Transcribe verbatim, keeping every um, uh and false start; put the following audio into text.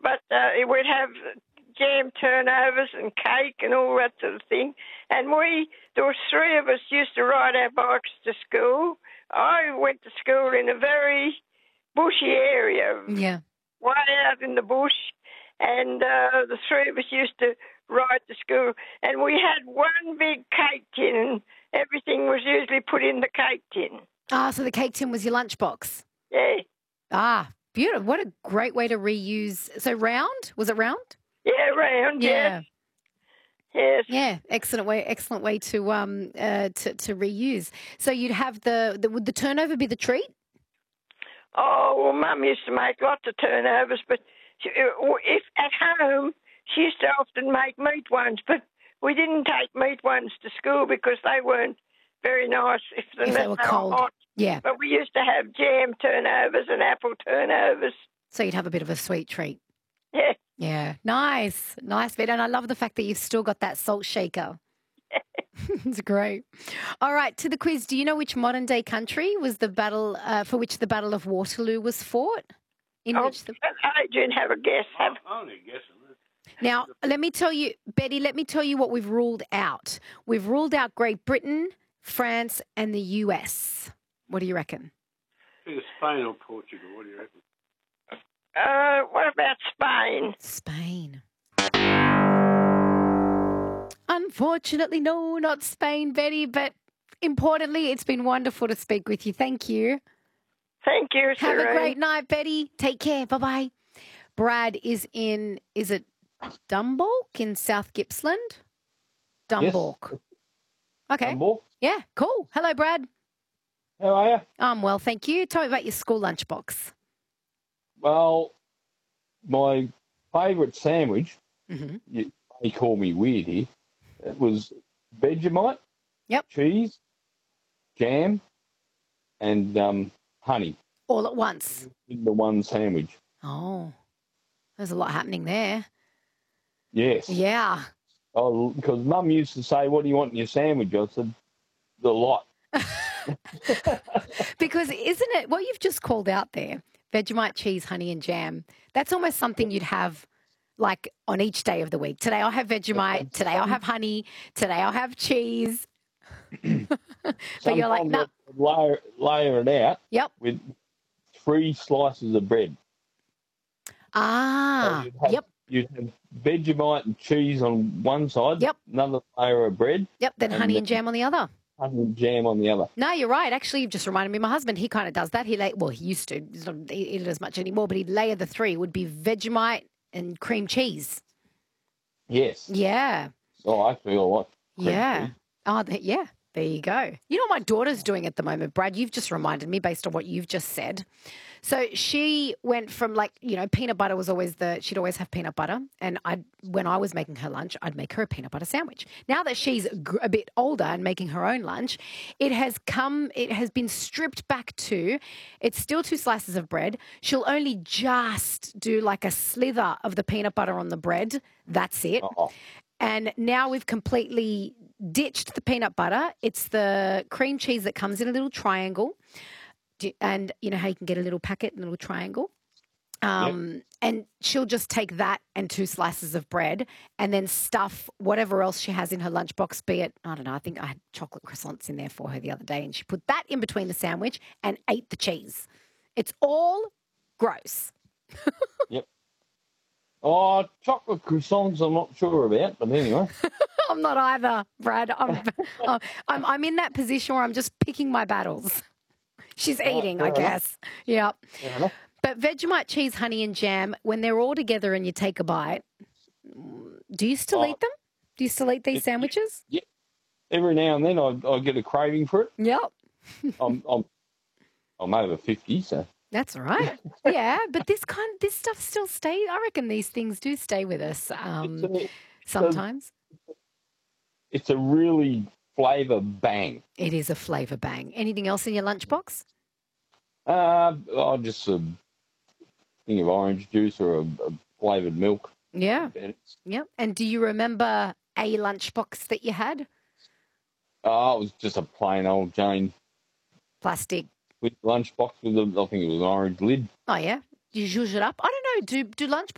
but uh, we'd have jam turnovers and cake and all that sort of thing. And we, there was three of us used to ride our bikes to school. I went to school in a very bushy area, Yeah. way out in the bush, and uh, the three of us used to ride to school. And we had one big cake tin, and everything was usually put in the cake tin. Ah, so the cake tin was your lunchbox. Yeah. Ah, beautiful. What a great way to reuse. So round? Was it round? Yeah, round, Yeah. yes. Yes. Yeah, excellent way, excellent way to um uh to, to reuse. So you'd have the, the would the turnover be the treat? Oh, well, Mum used to make lots of turnovers, but she, if at home she used to often make meat ones, but we didn't take meat ones to school because they weren't very nice if, the If they were cold. hot. Yeah. But we used to have jam turnovers and apple turnovers. So you'd have a bit of a sweet treat. Yeah. Yeah. Nice. Nice bit. And I love the fact that you've still got that salt shaker. It's great. All right, to the quiz. Do you know which modern day country was the battle uh, for which the Battle of Waterloo was fought? In Oh, which the... Adrian, have a guess. Have... I'm only guessing this. Now, let me tell you, Betty, let me tell you what we've ruled out. We've ruled out Great Britain, France, and the U S. What do you reckon? Either Spain or Portugal. What do you reckon? Uh, what about Spain? Spain. Unfortunately, no, not Spain, Betty, but importantly, it's been wonderful to speak with you. Thank you. Thank you, Have Serene. a great night, Betty. Take care. Bye-bye. Brad is in, is it Dumbalk in South Gippsland? Dumbalk. Okay. Dumbalk. Yeah, cool. Hello, Brad. How are you? I'm well, thank you. Tell me about your school lunchbox. Well, my favourite sandwich, Mm-hmm. you may call me weird here, it was Vegemite, Yep. cheese, jam, and um, honey All at once. in the one sandwich. Oh, there's a lot happening there. Yes. Yeah. Oh, because Mum used to say, "What do you want in your sandwich?" I said, "The lot." Because isn't it what you've just called out there? Vegemite, cheese, honey, and jam. That's almost something you'd have like on each day of the week. Today I'll have Vegemite. Today I'll have honey. Today I'll have cheese. But you're like, no. Sometimes I'd layer, layer it out Yep. with three slices of bread. Ah. So you'd have, Yep. You'd have Vegemite and cheese on one side. Yep. Another layer of bread. Yep. Then and honey and then- jam on the other. honey and jam on the other. No, you're right. Actually, you've just reminded me of my husband. He kind of does that. He lay, well, he used to. He's not eat it as much anymore, but he'd layer the three. It would be Vegemite and cream cheese. Yes. Yeah. Oh, I feel like cream Yeah. cheese. Oh, th- yeah. There you go. You know what my daughter's doing at the moment, Brad? You've just reminded me based on what you've just said. So she went from like, you know, peanut butter was always the, she'd always have peanut butter. And I, when I was making her lunch, I'd make her a peanut butter sandwich. Now that she's gr- a bit older and making her own lunch, it has come, it has been stripped back to, it's still two slices of bread. She'll only just do like a slither of the peanut butter on the bread. That's it. Oh, And now we've completely ditched the peanut butter. It's the cream cheese that comes in a little triangle. Do- And you know how you can get a little packet in a little triangle? Um, And she'll just take that and two slices of bread and then stuff whatever else she has in her lunchbox, be it, I don't know, I think I had chocolate croissants in there for her the other day, and she put that in between the sandwich and ate the cheese. It's all gross. Yep. Oh, chocolate croissants I'm not sure about, but anyway. I'm not either, Brad. I'm, I'm, I'm in that position where I'm just picking my battles. She's eating, I fair enough. guess. Yeah. Fair enough. But Vegemite, cheese, honey, and jam, when they're all together and you take a bite, do you still Oh. eat them? Do you still eat these It- sandwiches? Every now and then I, I get a craving for it. Yep. I'm I'm I'm over fifty, so That's all right. Yeah, but this kind, this stuff still stays. I reckon these things do stay with us um, it's a, sometimes. it's a really flavour bang. It is a flavour bang. Anything else in your lunchbox? Uh, oh, just a thing of orange juice or a, a flavoured milk. Yeah. And it's- Yep. And do you remember a lunchbox that you had? Oh, it was just a plain old Jane Plastic. with lunchbox with a, I think it was an orange lid. Oh, yeah. You zhuzh it up. I don't know. Do do lunch